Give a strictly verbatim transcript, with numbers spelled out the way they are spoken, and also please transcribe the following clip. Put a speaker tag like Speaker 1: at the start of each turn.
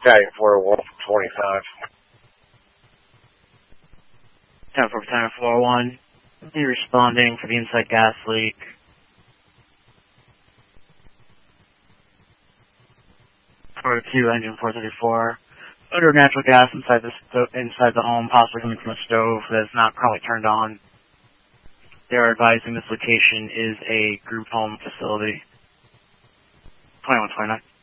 Speaker 1: Battalion four one twenty-five.
Speaker 2: ten four Battalion four one. Be responding for the inside gas leak. For two engine four thirty-four. Under natural gas inside the sto inside the home, possibly coming from a stove that is not currently turned on. They are advising this location is a group home facility. twenty-one twenty-nine.